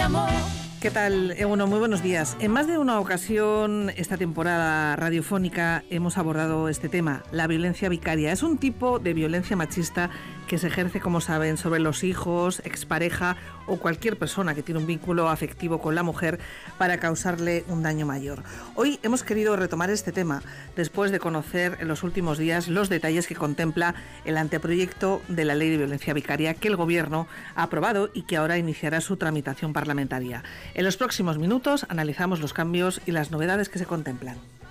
llamó. ¿Qué tal? Bueno, muy buenos días. En más de una ocasión esta temporada radiofónica hemos abordado este tema, la violencia vicaria. Es un tipo de violencia machista que se ejerce, como saben, sobre los hijos, expareja o cualquier persona que tiene un vínculo afectivo con la mujer para causarle un daño mayor. Hoy hemos querido retomar este tema después de conocer en los últimos días los detalles que contempla el anteproyecto de la Ley de Violencia Vicaria que el Gobierno ha aprobado y que ahora iniciará su tramitación parlamentaria. En los próximos minutos analizamos los cambios y las novedades que se contemplan.